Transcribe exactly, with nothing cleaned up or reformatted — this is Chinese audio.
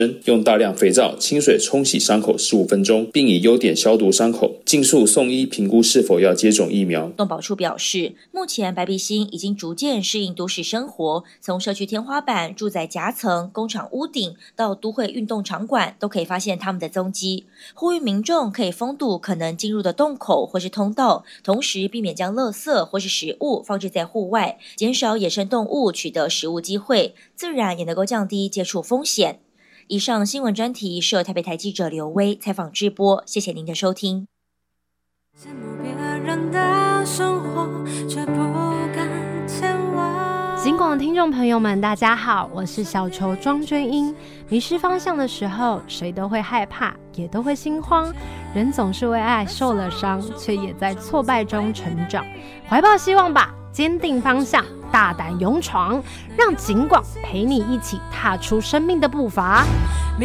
用大量肥皂、清水冲洗伤口十五分钟，并以优碘消毒伤口，尽速送医评估是否要接种疫苗。 动保处表示，目前白鼻心已经逐渐适应都市生活，从社区天花板、住宅夹层、工厂屋顶到都会运动场馆，都可以发现它们的踪迹。呼吁民众可以封堵可能进入的洞口或是通道，同时避免将垃圾或是食物放置在户外，减少野生动物取得食物机会，自然也能够降低接触风险。以上新闻专题是由台北台记者刘威采访直播，谢谢您的收听。 羡慕别人的生活，却不敢前往。 警广的听众朋友们，大家好，我是小球庄娟英。迷失方向的时候，谁都会害怕，也都会心慌。人总是为爱受了伤，却也在挫败中成长。怀抱希望吧，坚定方向，大胆勇闯，让警广陪你一起踏出生命的步伐。